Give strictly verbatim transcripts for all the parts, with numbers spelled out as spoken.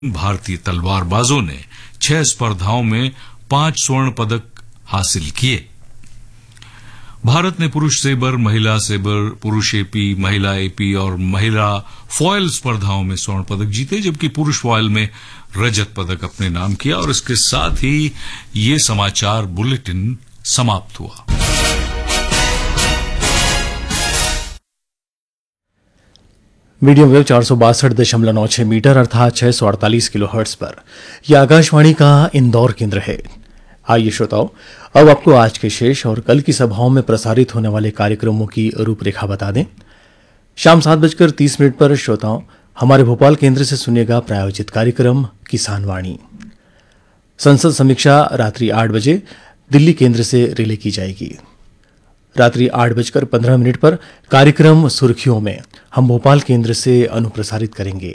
भारतीय तलवारबाजों ने छह स्पर्धाओं में पांच स्वर्ण पदक हासिल किए। भारत ने पुरुष सेबर, महिला सेबर, पुरुष एपी, महिला एपी और महिला फॉयल स्पर्धाओं में स्वर्ण पदक जीते, जबकि पुरुष फॉयल में रजत पदक अपने नाम किया। और इसके साथ ही ये समाचार बुलेटिन समाप्त हुआ। मीडियम वेव चार सौ बासठ दशमलव नौ छह मीटर अर्थात छह सौ अड़तालीस किलो हर्ट्ज पर यह आकाशवाणी का इंदौर केंद्र है। आइए श्रोताओं, अब आपको आज के शेष और कल की सभाओं में प्रसारित होने वाले कार्यक्रमों की रूपरेखा बता दें। शाम सात बजकर तीस मिनट पर श्रोताओं हमारे भोपाल केंद्र से सुनिएगा प्रायोजित कार्यक्रम किसान वाणी। संसद समीक्षा रात्रि आठ बजे दिल्ली केंद्र से रिले की जाएगी। रात्रि आठ बजकर पंद्रह मिनट पर कार्यक्रम सुर्खियों में हम भोपाल केंद्र से अनुप्रसारित करेंगे।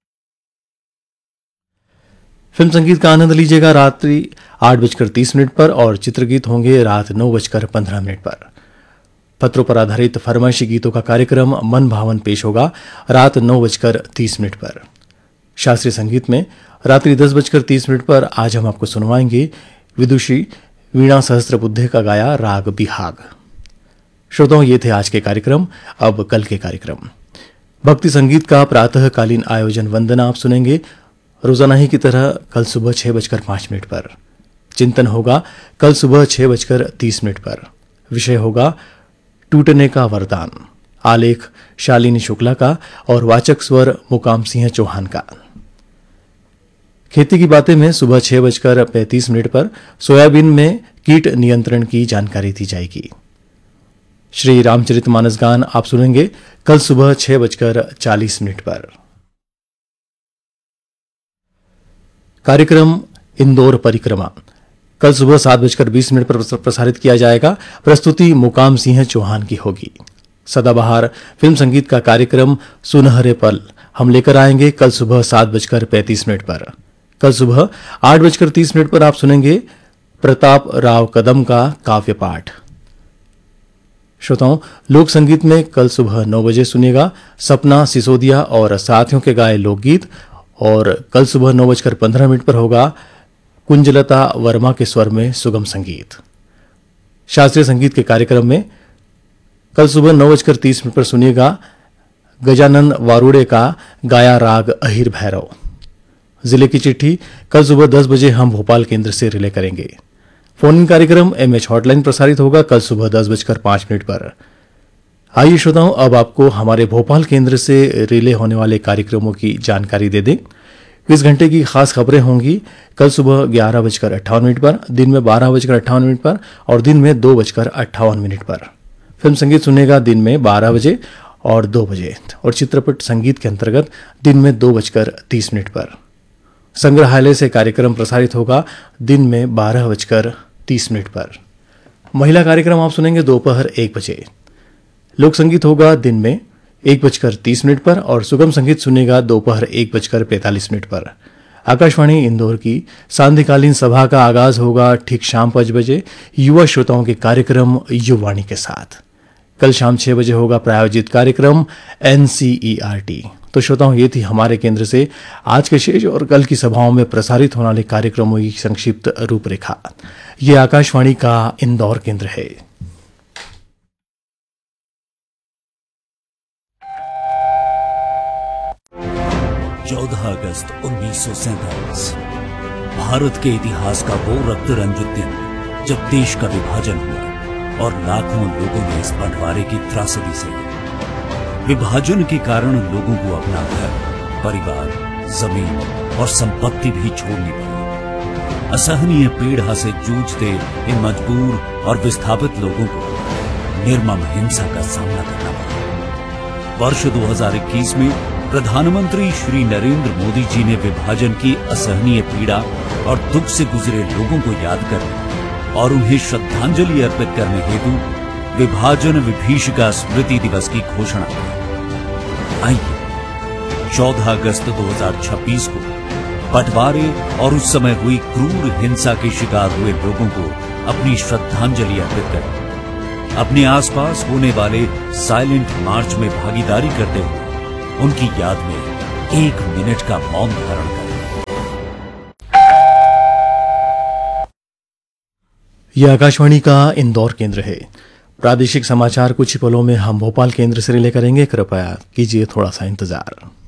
फिल्म संगीत का आनंद लीजिएगा रात्रि आठ बजकर तीस मिनट पर और चित्रगीत होंगे रात नौ बजकर पंद्रह मिनट पर। पत्रों पर आधारित फरमाइशी गीतों का कार्यक्रम मन भावन पेश होगा रात नौ बजकर तीस मिनट पर। शास्त्रीय संगीत में रात्रि दस बजकर तीस मिनट पर आज हम आपको सुनवाएंगे विदुषी वीणा सहस्त्रबुद्धे का गाया राग बिहाग। श्रोताओं, ये थे आज के कार्यक्रम। अब कल के कार्यक्रम। भक्ति संगीत का प्रातःकालीन आयोजन वंदना आप सुनेंगे रोजाना ही की तरह कल सुबह छह बजकर पांच मिनट पर। चिंतन होगा कल सुबह छह बजकर तीस मिनट पर। विषय होगा टूटने का वरदान। आलेख शालिनी शुक्ला का और वाचक स्वर मुकाम सिंह चौहान का। खेती की बातें में सुबह छह बजकर पैंतीस मिनट पर सोयाबीन में कीट नियंत्रण की जानकारी दी जाएगी। श्री रामचरितमानस गान आप सुनेंगे कल सुबह छह बजकर चालीस मिनट पर। कार्यक्रम इंदौर परिक्रमा कल सुबह सात बजकर बीस मिनट पर प्रसारित किया जाएगा। प्रस्तुति मुकाम सिंह चौहान की होगी। सदाबहार फिल्म संगीत का कार्यक्रम सुनहरे पल हम लेकर आएंगे कल सुबह सात बजकर पैंतीस मिनट पर। कल सुबह आठ बजकर तीस मिनट पर आप सुनेंगे प्रताप राव कदम का काव्य पाठ। श्रोताओं, लोक संगीत में कल सुबह नौ बजे सुनिएगा सपना सिसोदिया और साथियों के गाए लोकगीत। और कल सुबह नौ बजकर पंद्रह मिनट पर होगा कुंजलता वर्मा के स्वर में सुगम संगीत। शास्त्रीय संगीत के कार्यक्रम में कल सुबह नौ बजकर तीस मिनट पर सुनिएगा गजानन वारुड़े का गाया राग अहिर भैरव। जिले की चिट्ठी कल सुबह दस बजे हम भोपाल केंद्र से रिले करेंगे। फोन इन कार्यक्रम एमएच हॉटलाइन प्रसारित होगा कल सुबह दस बजकर पांच मिनट पर। आइए श्रोताओं, अब आपको हमारे भोपाल केंद्र से रिले होने वाले कार्यक्रमों की जानकारी दे दें। इस घंटे की खास खबरें होंगी कल सुबह ग्यारह बजकर अट्ठावन मिनट पर, दिन में बारह बजकर अट्ठावन मिनट पर और दिन में दो बजकर अट्ठावन मिनट पर। फिल्म संगीत सुनेगा दिन में बारह बजे और दो बजे और चित्रपट संगीत के अंतर्गत दिन में दो बजकर तीस मिनट पर। संग्रहालय से कार्यक्रम प्रसारित होगा दिन में बारह बजकर तीस मिनट पर। महिला कार्यक्रम आप सुनेंगे दोपहर एक बजे। लोक संगीत होगा दिन में एक बजकर तीस मिनट पर और सुगम संगीत सुनेगा दोपहर एक बजकर पैंतालीस मिनट पर। आकाशवाणी इंदौर की सांध्यकालीन सभा का आगाज होगा ठीक शाम पांच बजे युवा श्रोताओं के कार्यक्रम युवाणी के साथ। कल शाम छह बजे होगा प्रायोजित कार्यक्रम एनसीईआरटी। तो श्रोताओं, ये थी हमारे केंद्र से आज के शेष और कल की सभाओं में प्रसारित होने वाले कार्यक्रमों की संक्षिप्त रूपरेखा। ये आकाशवाणी का इंदौर केंद्र है। चौदह अगस्त उन्नीस सौ सैंतालीस भारत के इतिहास का वो रक्त रंजित दिन जब देश का विभाजन हुआ और लाखों लोगों ने इस बंटवारे की त्रासदी से विभाजन के कारण लोगों को अपना घर, परिवार, जमीन और संपत्ति भी छोड़नी पड़ी। असहनीय पीड़ा से जूझते इन मजबूर और विस्थापित लोगों को निर्मम हिंसा का सामना करना पड़ा। वर्ष दो हज़ार इक्कीस में प्रधानमंत्री श्री नरेंद्र मोदी जी ने विभाजन की असहनीय पीड़ा और दुख से गुजरे लोगों को याद करने और उन्हें श्रद्धांजलि अर्पित करने हेतु विभाजन विभीषिका स्मृति दिवस की घोषणा की। आइए चौदह अगस्त दो हज़ार छब्बीस को बंटवारे और उस समय हुई क्रूर हिंसा के शिकार हुए लोगों को अपनी श्रद्धांजलि अर्पित करें। अपने आसपास होने वाले साइलेंट मार्च में भागीदारी करते हुए उनकी याद में एक मिनट का मौन धारण करें। यह आकाशवाणी का इंदौर केंद्र है। प्रादेशिक समाचार कुछ ही पलों में हम भोपाल केंद्र से रिले करेंगे। कृपया कीजिए थोड़ा सा इंतजार।